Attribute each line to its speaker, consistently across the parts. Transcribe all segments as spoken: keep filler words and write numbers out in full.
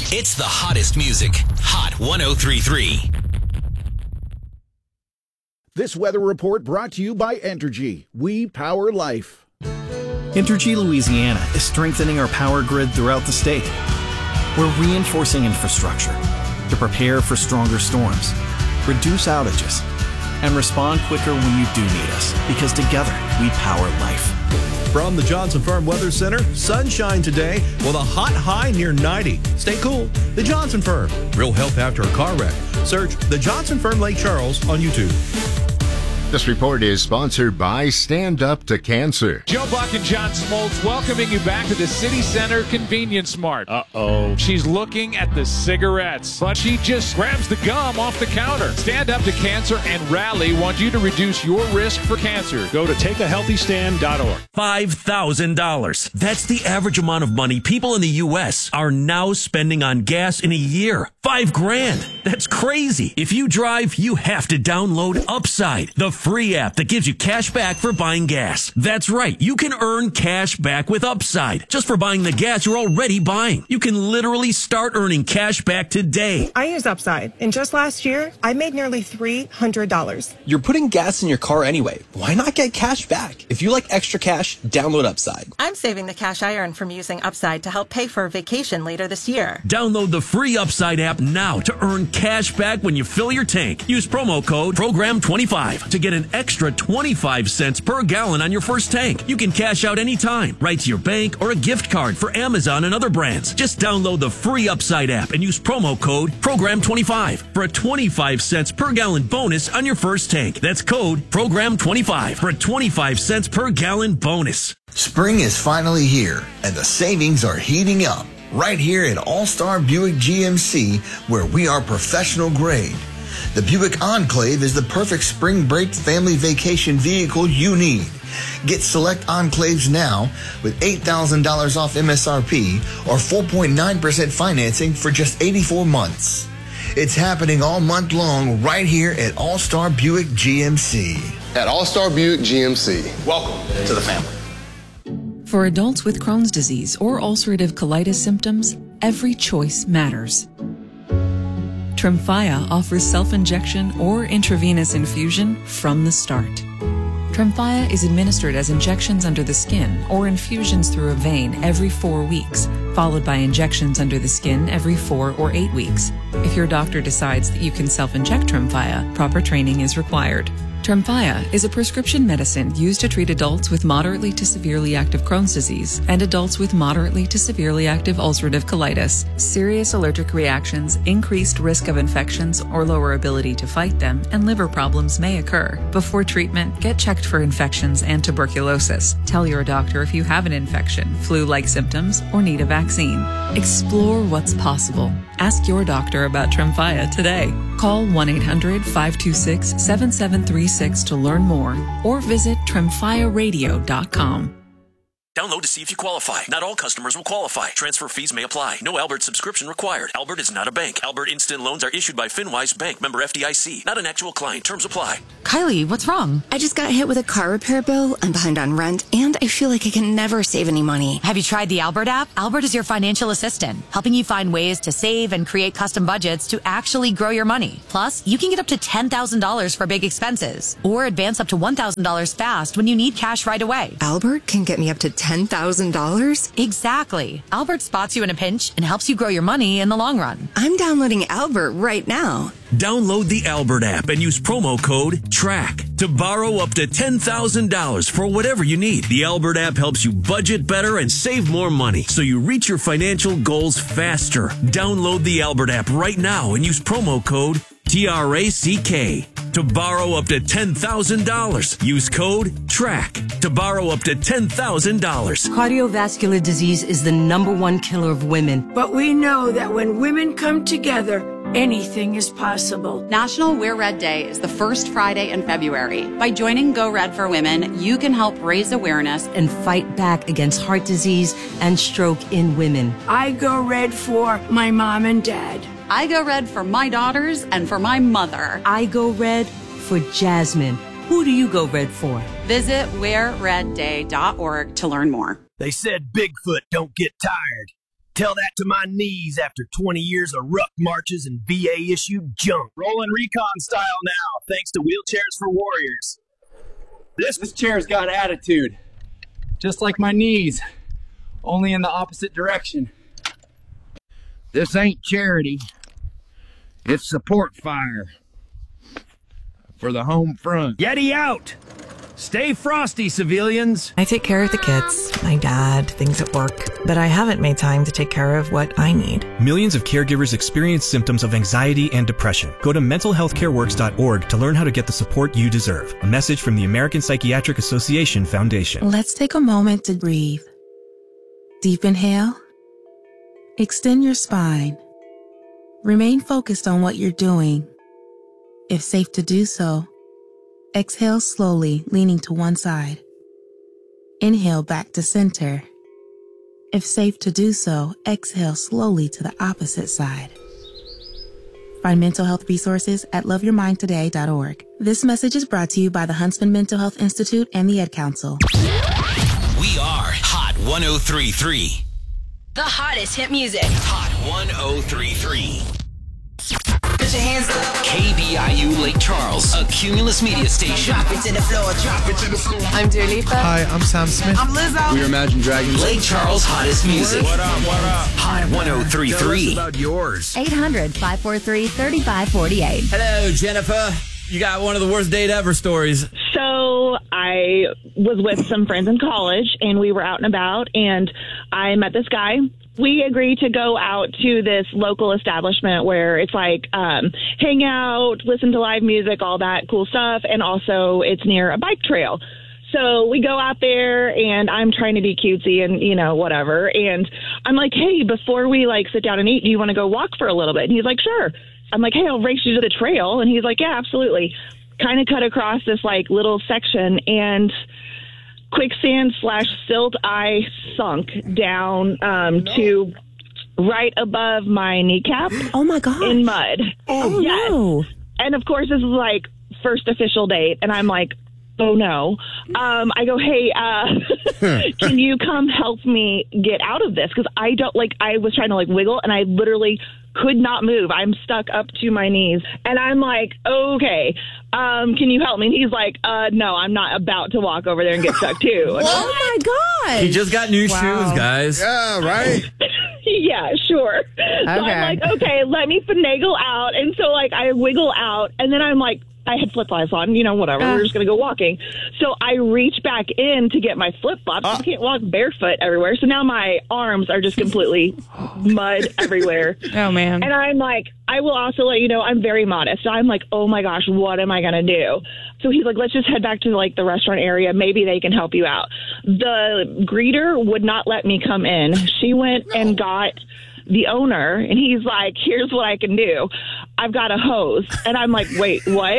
Speaker 1: It's the hottest music. Hot one oh three point three.
Speaker 2: This weather report brought to you by Entergy. We power life.
Speaker 3: Entergy Louisiana is strengthening our power grid throughout the state. We're reinforcing infrastructure to prepare for stronger storms, reduce outages, and respond quicker when you do need us, because together we power life.
Speaker 4: From the Johnson Firm Weather Center, sunshine today with a hot high near ninety. Stay cool. The Johnson Firm. Real help after a car wreck. Search The Johnson Firm Lake Charles on YouTube.
Speaker 5: This report is sponsored by Stand Up to Cancer.
Speaker 6: Joe Buck and John Smoltz welcoming you back to the City Center Convenience Mart. Uh-oh. She's looking at the cigarettes, but she just grabs the gum off the counter. Stand Up to Cancer and Rally want you to reduce your risk for cancer. Go to take a healthy stand dot org.
Speaker 7: five thousand dollars. That's the average amount of money people in the U S are now spending on gas in a year. Five grand. That's crazy. If you drive, you have to download Upside, the free app that gives you cash back for buying gas. That's right. You can earn cash back with Upside just for buying the gas you're already buying. You can literally start earning cash back today.
Speaker 8: I use Upside, and just last year, I made nearly three hundred dollars.
Speaker 9: You're putting gas in your car anyway. Why not get cash back? If you like extra cash, download Upside.
Speaker 10: I'm saving the cash I earn from using Upside to help pay for a vacation later this year.
Speaker 7: Download the free Upside app now to earn cash back when you fill your tank. Use promo code program twenty-five to get an extra twenty-five cents per gallon on your first tank. You can cash out anytime, right to your bank or a gift card for Amazon and other brands. Just download the free Upside app and use promo code program twenty-five for a twenty-five cents per gallon bonus on your first tank. That's code program twenty-five for a twenty-five cents per gallon bonus.
Speaker 11: Spring is finally here, and the savings are heating up right here at All-Star Buick G M C, where we are professional grade. The Buick Enclave is the perfect spring break family vacation vehicle you need. Get select Enclaves now with eight thousand dollars off M S R P or four point nine percent financing for just eighty-four months. It's happening all month long right here at All-Star Buick G M C.
Speaker 12: At All-Star Buick G M C. Welcome to the family.
Speaker 13: For adults with Crohn's disease or ulcerative colitis symptoms, every choice matters. Tremfya offers self-injection or intravenous infusion from the start. Tremfya is administered as injections under the skin or infusions through a vein every four weeks, followed by injections under the skin every four or eight weeks. If your doctor decides that you can self-inject Tremfya, proper training is required. Tremfya is a prescription medicine used to treat adults with moderately to severely active Crohn's disease and adults with moderately to severely active ulcerative colitis. Serious allergic reactions, increased risk of infections or lower ability to fight them, and liver problems may occur. Before treatment, get checked for infections and tuberculosis. Tell your doctor if you have an infection, flu-like symptoms, or need a vaccine. Explore what's possible. Ask your doctor about Tremfya today. Call one eight hundred, five two six, seven seven three six to learn more or visit tremfya radio dot com.
Speaker 7: Download to see if you qualify. Not all customers will qualify. Transfer fees may apply. No Albert subscription required. Albert is not a bank. Albert Instant Loans are issued by FinWise Bank, member F D I C. Not an actual client. Terms apply.
Speaker 14: Kylie, what's wrong? I just got hit with a car repair bill. I'm behind on rent, and I feel like I can never save any money.
Speaker 15: Have you tried the Albert app? Albert is your financial assistant, helping you find ways to save and create custom budgets to actually grow your money. Plus, you can get up to ten thousand dollars for big expenses, or advance up to one thousand dollars fast when you need cash right away.
Speaker 14: Albert can get me up to ten thousand dollars?
Speaker 15: Exactly. Albert spots you in a pinch and helps you grow your money in the long run.
Speaker 14: I'm downloading Albert right now.
Speaker 7: Download the Albert app and use promo code TRACK to borrow up to ten thousand dollars for whatever you need. The Albert app helps you budget better and save more money so you reach your financial goals faster. Download the Albert app right now and use promo code T R A C K to borrow up to ten thousand dollars. Use code TRACK to borrow up to ten thousand dollars.
Speaker 16: Cardiovascular disease is the number one killer of women.
Speaker 17: But we know that when women come together, anything is possible.
Speaker 18: National Wear Red Day is the first Friday in February. By joining Go Red for Women, you can help raise awareness
Speaker 16: and fight back against heart disease and stroke in women.
Speaker 17: I go red for my mom and dad.
Speaker 18: I go red for my daughters and for my mother.
Speaker 16: I go red for Jasmine. Who do you go red for?
Speaker 18: Visit wear red day dot org to learn more.
Speaker 19: They said Bigfoot don't get tired. Tell that to my knees after twenty years of ruck marches and V A-issued junk. Rolling recon style now, thanks to Wheelchairs for Warriors. This,
Speaker 20: this chair's got attitude. Just like my knees, only in the opposite direction.
Speaker 21: This ain't charity. It's support fire for the home front.
Speaker 19: Yeti out! Stay frosty, civilians!
Speaker 8: I take care of the kids, my dad, things at work, but I haven't made time to take care of what I need.
Speaker 22: Millions of caregivers experience symptoms of anxiety and depression. Go to mental health care works dot org to learn how to get the support you deserve. A message from the American Psychiatric Association Foundation.
Speaker 23: Let's take a moment to breathe. Deep inhale. Extend your spine. Remain focused on what you're doing. If safe to do so, exhale slowly, leaning to one side. Inhale back to center. If safe to do so, exhale slowly to the opposite side. Find mental health resources at love your mind today dot org. This message is brought to you by the Huntsman Mental Health Institute and the Ed Council.
Speaker 1: We are Hot one oh three point three.
Speaker 24: The hottest hit music.
Speaker 1: Hot one oh three point three.
Speaker 24: Put your hands up.
Speaker 1: K B I U Lake Charles, a Cumulus media station.
Speaker 24: Drop it to the floor, drop it to the floor. I'm Dua Lipa.
Speaker 25: Hi, I'm Sam Smith.
Speaker 24: I'm Lizzo.
Speaker 25: We are Imagine Dragons.
Speaker 1: Lake Charles' hottest music.
Speaker 25: What up, what up?
Speaker 1: Hot one oh three point three.
Speaker 25: Tell us about yours.
Speaker 26: eight hundred, five four three, three five four eight.
Speaker 27: Hello, Jennifer. You got one of the worst date ever stories.
Speaker 28: So I was with some friends in college, and we were out and about, and I met this guy. We agreed to go out to this local establishment where it's like um, hang out, listen to live music, all that cool stuff, and also it's near a bike trail. So we go out there, and I'm trying to be cutesy and, you know, whatever. And I'm like, hey, before we, like, sit down and eat, do you want to go walk for a little bit? And he's like, sure. I'm like, hey, I'll race you to the trail. And he's like, yeah, absolutely. Kind of cut across this, like, little section, and quicksand slash silt I sunk down um, no. to right above my kneecap.
Speaker 26: Oh, my God.
Speaker 28: In mud.
Speaker 26: Oh,
Speaker 28: yes.
Speaker 26: no.
Speaker 28: And, of course, this is, like, first official date. And I'm like, oh, no. Um, I go, hey, uh, can you come help me get out of this? Because I don't, like, I was trying to, like, wiggle, and I literally could not move. I'm stuck up to my knees. And I'm like, okay, um, can you help me? And he's like, uh, no, I'm not about to walk over there and get stuck, too.
Speaker 26: Oh, my God.
Speaker 27: He just got new
Speaker 28: Wow.
Speaker 27: shoes, guys.
Speaker 25: Yeah, right?
Speaker 28: Yeah, sure. Okay. So I'm like, okay, let me finagle out. And so, like, I wiggle out, and then I'm like, I had flip-flops on, you know, whatever. Uh. We were just going to go walking. So I reach back in to get my flip-flops. Uh. I can't walk barefoot everywhere. So now my arms are just completely mud everywhere.
Speaker 26: Oh, man.
Speaker 28: And I'm like, I will also let you know, I'm very modest. So I'm like, oh, my gosh, what am I going to do? So he's like, let's just head back to, like, the restaurant area. Maybe they can help you out. The greeter would not let me come in. She went and got the owner, and he's like, here's what I can do. I've got a hose. And I'm like, wait, what?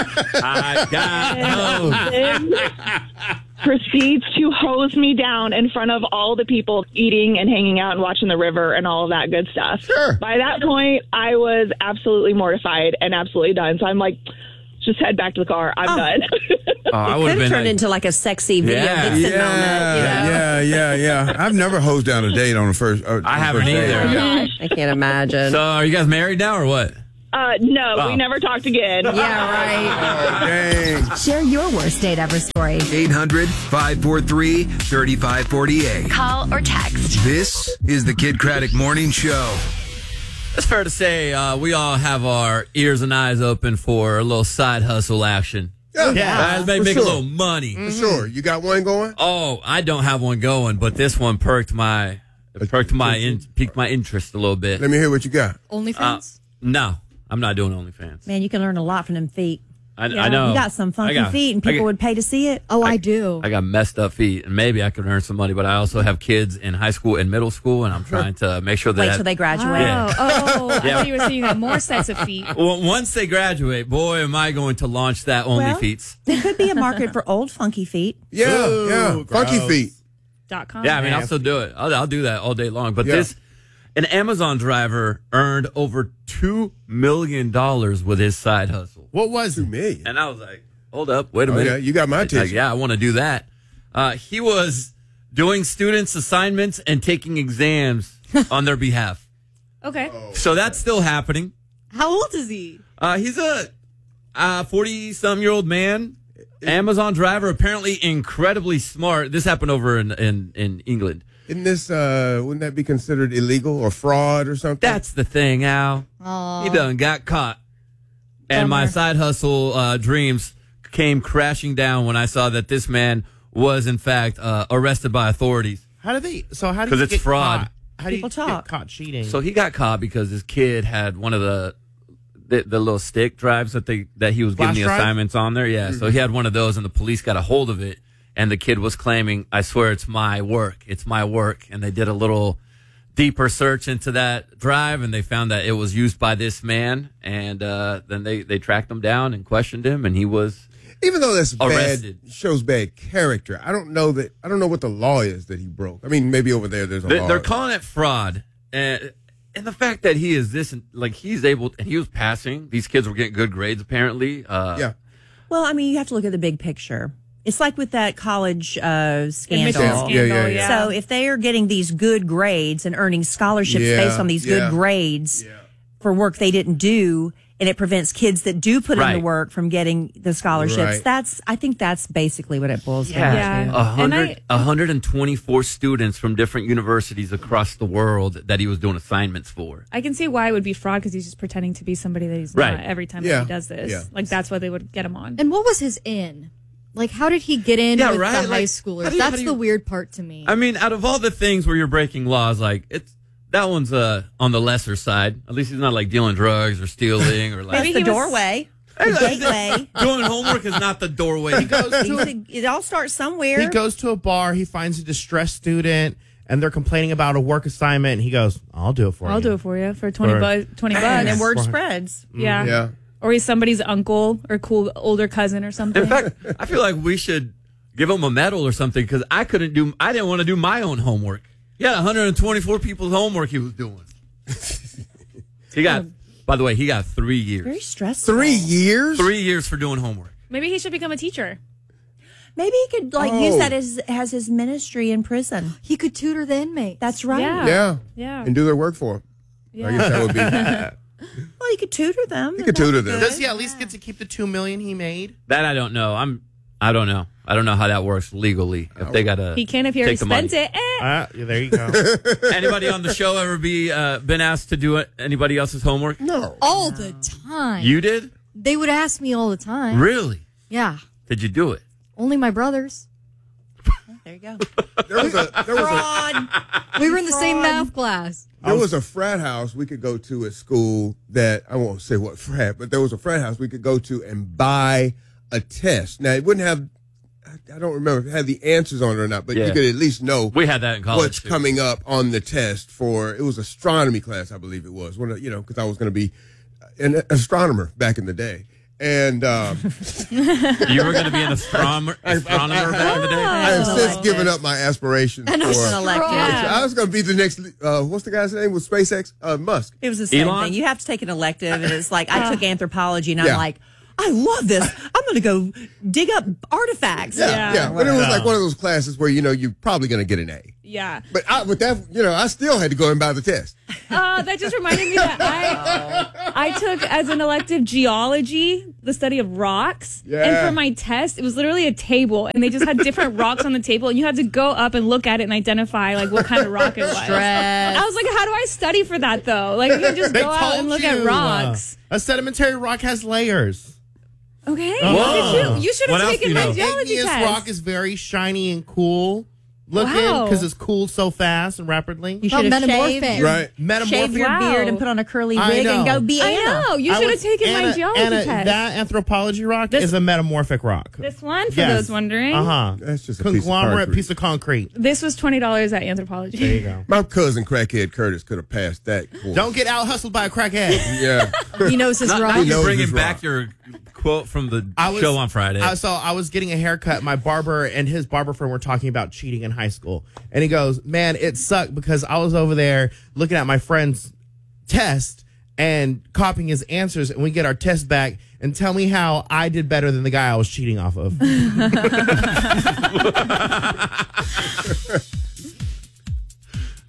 Speaker 27: I got a
Speaker 28: hose. Proceeds to hose me down in front of all the people eating and hanging out and watching the river and all of that good stuff.
Speaker 25: Sure.
Speaker 28: By that point, I was absolutely mortified and absolutely done. So I'm like, just head back to the car. I'm
Speaker 26: oh.
Speaker 28: done.
Speaker 27: Oh, I
Speaker 26: it
Speaker 27: would
Speaker 26: could have turned
Speaker 27: like,
Speaker 26: into like a sexy video
Speaker 27: yeah,
Speaker 26: vixen
Speaker 25: yeah,
Speaker 26: moment. You know?
Speaker 25: yeah, yeah, yeah. I've never hosed down a date on the first. Uh,
Speaker 27: I haven't
Speaker 25: first
Speaker 27: either.
Speaker 28: Oh, gosh.
Speaker 26: I can't imagine.
Speaker 27: So, are you guys married now or what?
Speaker 28: Uh, no,
Speaker 27: Oh.
Speaker 28: we never talked again.
Speaker 26: Yeah, right.
Speaker 25: Dang.
Speaker 26: Share your worst date ever story.
Speaker 25: eight hundred, five four three, three five four eight.
Speaker 26: Call or text.
Speaker 25: This is the Kid Craddock Morning Show.
Speaker 27: It's fair to say uh, we all have our ears and eyes open for a little side hustle action.
Speaker 25: Yeah,
Speaker 27: yeah. Make, make
Speaker 25: sure.
Speaker 27: a little money.
Speaker 25: For sure. You got one going?
Speaker 27: Oh, I don't have one going, but this one perked my perked my in, piqued my interest a little bit.
Speaker 25: Let me hear what you got.
Speaker 26: OnlyFans?
Speaker 27: Uh, no, I'm not doing OnlyFans.
Speaker 26: Man, you can learn a lot from them feet.
Speaker 27: I,
Speaker 26: You
Speaker 27: I know.
Speaker 26: You got some funky
Speaker 27: got-
Speaker 26: feet, and
Speaker 27: I
Speaker 26: people
Speaker 27: got-
Speaker 26: would pay to see it. Oh, I,
Speaker 27: I-
Speaker 26: do.
Speaker 27: I got messed up feet, and maybe I could earn some money, but I also have kids in high school and middle school, and I'm trying to make sure that
Speaker 26: Wait till they graduate.
Speaker 27: Yeah.
Speaker 29: Oh, I
Speaker 27: Yeah.
Speaker 29: thought you were saying you got more sets of feet.
Speaker 27: Well, once they graduate, boy, am I going to launch that Only
Speaker 26: Well,
Speaker 27: Feet.
Speaker 26: There could be a market for old funky feet.
Speaker 25: Yeah,
Speaker 27: Ooh,
Speaker 25: yeah. Funky
Speaker 27: gross.
Speaker 25: feet.
Speaker 29: Dot com.
Speaker 27: Yeah, I mean, I'll still do it. I'll, I'll do that all day long. But
Speaker 25: Yeah.
Speaker 27: this, an Amazon driver earned over two million dollars with his side hustle.
Speaker 25: What was it? Me.
Speaker 27: And I was like, hold up, wait a
Speaker 25: Oh,
Speaker 27: minute.
Speaker 25: yeah, you got my
Speaker 27: Like,
Speaker 25: attention.
Speaker 27: yeah, I want to do that. Uh, he was doing students' assignments and taking exams on their behalf.
Speaker 29: Okay.
Speaker 27: So that's still happening.
Speaker 2: How old is he?
Speaker 27: Uh, he's a forty-some-year-old man, Amazon driver, apparently incredibly smart. This happened over in, in, in England.
Speaker 3: Isn't this, uh, wouldn't that be considered illegal or fraud or something?
Speaker 27: That's the thing, Al.
Speaker 2: Aww.
Speaker 27: He done got caught. And my side hustle uh, dreams came crashing down when I saw that this man was, in fact, uh, arrested by authorities.
Speaker 4: How do they, so how do you
Speaker 27: Because it's
Speaker 4: get
Speaker 27: fraud.
Speaker 4: caught? How do
Speaker 26: People
Speaker 4: you
Speaker 26: talk.
Speaker 4: get caught cheating?
Speaker 27: So he got caught because his kid had one of the the, the little stick drives that they that he was
Speaker 4: Flash
Speaker 27: giving the
Speaker 4: drive?
Speaker 27: assignments on there. Yeah,
Speaker 4: Mm-hmm.
Speaker 27: so he had one of those, and the police got a hold of it, and the kid was claiming, "I swear it's my work. It's my work." And they did a little deeper search into that drive, and they found that it was used by this man. And uh, then they they tracked him down and questioned him, and he was
Speaker 3: Even though that's
Speaker 27: arrested.
Speaker 3: bad, shows bad character. I don't know that. I don't know what the law is that he broke. I mean, maybe over there there's a
Speaker 27: They,
Speaker 3: law.
Speaker 27: they're calling it fraud, and and the fact that he is this, like he's able, and he was passing. These kids were getting good grades apparently. Uh,
Speaker 3: yeah.
Speaker 26: Well, I mean, you have to look at the big picture. It's like with that college uh, scandal.
Speaker 3: scandal, yeah, yeah, yeah.
Speaker 26: So if they are getting these good grades and earning scholarships
Speaker 3: Yeah,
Speaker 26: based on these
Speaker 3: yeah.
Speaker 26: good grades for work they didn't do, and it prevents kids that do put in
Speaker 27: Right.
Speaker 26: the work from getting the scholarships,
Speaker 3: Right.
Speaker 26: that's I think that's basically what it boils
Speaker 27: Yeah,
Speaker 26: down to.
Speaker 27: a hundred,
Speaker 29: And I-
Speaker 27: one hundred twenty-four students from different universities across the world that he was doing assignments for.
Speaker 29: I can see why it would be fraud because he's just pretending to be somebody that he's
Speaker 27: Right.
Speaker 29: not every time
Speaker 3: Yeah.
Speaker 29: that he does this.
Speaker 3: Yeah.
Speaker 29: Like that's why they would get him on.
Speaker 2: And what was his in? Like, how did he get in
Speaker 27: Yeah,
Speaker 2: with
Speaker 27: right?
Speaker 2: the high
Speaker 27: Like,
Speaker 2: schoolers?
Speaker 27: how do you- how
Speaker 2: That's
Speaker 27: do you-
Speaker 2: the weird part to me.
Speaker 27: I mean, out of all the things where you're breaking laws, like it's that one's uh, on the lesser side. At least he's not like dealing drugs or stealing or like
Speaker 26: That's the
Speaker 29: he was-
Speaker 26: doorway, the gateway.
Speaker 27: doing homework is not the doorway.
Speaker 4: He goes to
Speaker 26: He's a- it all starts somewhere.
Speaker 4: He goes to a bar, he finds a distressed student, and they're complaining about a work assignment, and he goes, I'll do it for
Speaker 29: I'll
Speaker 4: you.
Speaker 29: do it for you for twenty
Speaker 4: For-
Speaker 29: bucks. Twenty bucks.
Speaker 26: and then word
Speaker 4: Right.
Speaker 26: spreads.
Speaker 29: Yeah.
Speaker 3: Yeah.
Speaker 29: Or he's somebody's uncle or cool older cousin or something.
Speaker 27: In fact, I feel like we should give him a medal or something because I couldn't do. I didn't want to do my own homework. He had one hundred twenty-four people's homework he was doing. He got. By the way, he got three years.
Speaker 26: Very stressful.
Speaker 3: Three years?
Speaker 27: Three years for doing homework.
Speaker 29: Maybe he should become a teacher.
Speaker 26: Maybe he could like
Speaker 3: Oh.
Speaker 26: use that as as his ministry in prison.
Speaker 2: He could tutor the inmates.
Speaker 26: That's right.
Speaker 29: Yeah.
Speaker 3: Yeah.
Speaker 29: Yeah.
Speaker 3: And do their work for him. I guess that would be.
Speaker 26: Well, you could tutor them.
Speaker 3: You could tutor them.
Speaker 4: Does he at least get to keep the two million he made?
Speaker 27: That I don't know. I'm. I don't know. I don't know how that works legally. If they gotta.
Speaker 29: He can if he already
Speaker 27: take the money.
Speaker 29: spent it. Eh.
Speaker 4: Ah, yeah, there you go.
Speaker 27: Anybody on the show ever be uh, been asked to do it, anybody else's homework?
Speaker 3: No.
Speaker 2: all the time.
Speaker 27: You did?
Speaker 2: They would ask me all the time.
Speaker 27: Really?
Speaker 2: Yeah.
Speaker 27: Did you do it?
Speaker 2: Only my brothers.
Speaker 26: There you go.
Speaker 3: There was a there was a
Speaker 26: Fraud.
Speaker 2: We were in the same
Speaker 26: Fraud.
Speaker 2: math class.
Speaker 3: there was a frat house we could go to at school that I won't say what frat, but there was a frat house we could go to and buy a test. Now it wouldn't have. I don't remember if it had the answers on it or not, but
Speaker 27: Yeah.
Speaker 3: you could at least know
Speaker 27: We had that in college.
Speaker 3: what's
Speaker 27: too.
Speaker 3: coming up on the test for. It was astronomy class, I believe it was. One of, you know, because I was going to be an astronomer back in the day, and um,
Speaker 27: You were going to be an astronomer, astronomer back in the day?
Speaker 3: I have since given up my aspirations for.
Speaker 26: An elective.
Speaker 29: Yeah.
Speaker 3: I was going to be the next. Uh, what's the guy's name with SpaceX? Uh, Musk.
Speaker 26: It was the same
Speaker 27: Elon?
Speaker 26: thing. You have to take an elective, and it's like I took anthropology, and I'm
Speaker 3: Yeah.
Speaker 26: like, I love this. I'm going to go dig up artifacts.
Speaker 3: Yeah,
Speaker 29: Yeah.
Speaker 3: yeah. But it was
Speaker 4: Wow.
Speaker 3: like one of those classes where you know you're probably going to get an A.
Speaker 29: Yeah.
Speaker 3: But I, with that, you know, I still had to go and buy the test.
Speaker 29: Uh, that just reminded me that I I took as an elective geology, the study of rocks.
Speaker 3: Yeah.
Speaker 29: And for my test, it was literally a table, and they just had different rocks on the table, and you had to go up and look at it and identify like what kind of rock it was.
Speaker 2: Stress.
Speaker 29: I was like, how do I study for that though? Like you can just
Speaker 4: They
Speaker 29: go out and
Speaker 4: told
Speaker 29: look
Speaker 4: you,
Speaker 29: at rocks.
Speaker 4: uh, a sedimentary rock has layers.
Speaker 29: Okay.
Speaker 4: Whoa.
Speaker 29: Look at you. You should
Speaker 27: What
Speaker 29: have
Speaker 27: else
Speaker 29: taken
Speaker 27: do you
Speaker 29: my
Speaker 27: know?
Speaker 29: geology
Speaker 4: Igneous
Speaker 29: test.
Speaker 4: rock is very shiny and cool looking
Speaker 29: Wow.
Speaker 4: because it's cooled so fast and rapidly.
Speaker 26: You
Speaker 2: Not
Speaker 26: should have
Speaker 2: metamorphic.
Speaker 26: shaved,
Speaker 3: Right.
Speaker 4: Metamorphic.
Speaker 26: shaved your
Speaker 29: Wow.
Speaker 26: beard and put on a curly
Speaker 4: I
Speaker 26: wig and
Speaker 4: know.
Speaker 26: go be
Speaker 29: I
Speaker 26: Anna.
Speaker 29: know. You
Speaker 4: I
Speaker 29: should have
Speaker 4: was-
Speaker 29: taken my
Speaker 4: Anna-
Speaker 29: geology
Speaker 4: Anna,
Speaker 29: test.
Speaker 4: That anthropology rock
Speaker 29: This-
Speaker 4: is a metamorphic rock.
Speaker 29: This one, for
Speaker 4: Yes.
Speaker 29: those wondering.
Speaker 4: Uh huh.
Speaker 3: That's just a piece of
Speaker 4: Conglomerate
Speaker 3: concrete.
Speaker 4: piece of concrete.
Speaker 29: This was twenty dollars at anthropology.
Speaker 4: There you go.
Speaker 3: My cousin crackhead Curtis could have passed that course.
Speaker 4: Don't get out hustled by a crackhead.
Speaker 3: Yeah.
Speaker 2: He knows his
Speaker 27: Not,
Speaker 2: rock.
Speaker 27: not
Speaker 3: He
Speaker 27: you
Speaker 3: knows
Speaker 27: bringing
Speaker 3: his
Speaker 27: back
Speaker 3: rock.
Speaker 27: your quote from the
Speaker 4: I was-
Speaker 27: show on Friday.
Speaker 4: I, so I was getting a haircut. My barber and his barber friend were talking about cheating in high school. And he goes, man, it sucked because I was over there looking at my friend's test and copying his answers. And we get our test back and tell me how I did better than the guy I was cheating off of.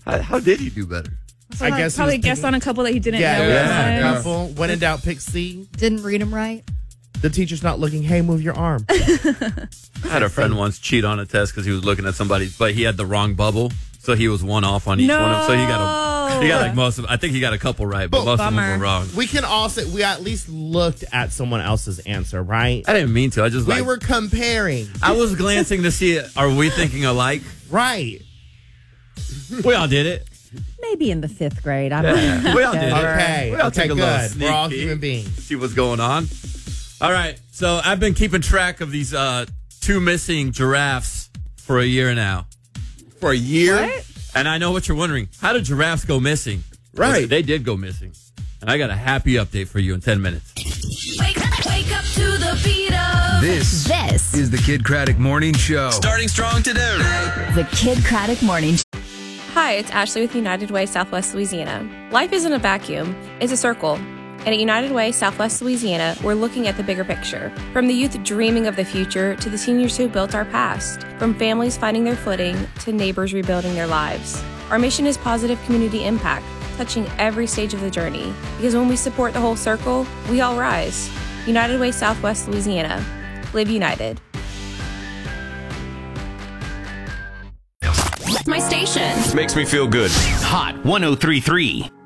Speaker 27: How, how did he do better?
Speaker 29: So
Speaker 4: I
Speaker 29: I
Speaker 4: guess he
Speaker 29: probably
Speaker 4: was
Speaker 29: guessed
Speaker 4: picking-
Speaker 29: on a couple that he didn't
Speaker 4: Yeah,
Speaker 29: know.
Speaker 4: yeah,
Speaker 29: was.
Speaker 4: yeah. Couple. When in doubt, pick C.
Speaker 2: Didn't read them right.
Speaker 4: The teacher's not looking. Hey, move your arm.
Speaker 27: I had a friend once cheat on a test because he was looking at somebody, but he had the wrong bubble, so he was one off on each
Speaker 29: No.
Speaker 27: one of them. So he got a, he got like most of. I think he got a couple right, but
Speaker 4: Oh,
Speaker 27: most of
Speaker 29: bummer.
Speaker 27: them were wrong.
Speaker 4: We can also we at least looked at someone else's answer, right?
Speaker 27: I didn't mean to. I just
Speaker 4: We
Speaker 27: like
Speaker 4: were comparing.
Speaker 27: I was glancing to see are we thinking alike?
Speaker 4: Right.
Speaker 27: We all did it.
Speaker 26: Maybe in the fifth grade. I'm
Speaker 27: Yeah,
Speaker 26: not
Speaker 27: we all did it.
Speaker 4: Okay.
Speaker 27: We all
Speaker 4: Okay,
Speaker 27: take a little
Speaker 4: good.
Speaker 27: sneak
Speaker 4: We're all
Speaker 27: peek,
Speaker 4: human beings.
Speaker 27: See what's going on. All right. So I've been keeping track of these uh, two missing giraffes for a year now.
Speaker 3: For a year?
Speaker 27: What? And I know what you're wondering. How did giraffes go missing?
Speaker 3: Right.
Speaker 27: Well, they did go missing. And I got a happy update for you in ten minutes.
Speaker 24: Wake up, wake up to the beat of
Speaker 25: This,
Speaker 24: this
Speaker 25: is the Kid Craddock Morning Show.
Speaker 1: Starting strong today.
Speaker 24: The Kid Craddock Morning Show.
Speaker 5: Hi, it's Ashley with United Way Southwest Louisiana. Life isn't a vacuum, it's a circle. And at United Way Southwest Louisiana, we're looking at the bigger picture. From the youth dreaming of the future to the seniors who built our past. From families finding their footing to neighbors rebuilding their lives. Our mission is positive community impact, touching every stage of the journey. Because when we support the whole circle, we all rise. United Way Southwest Louisiana. Live united.
Speaker 24: My station.
Speaker 1: Makes me feel good. Hot one oh three point three.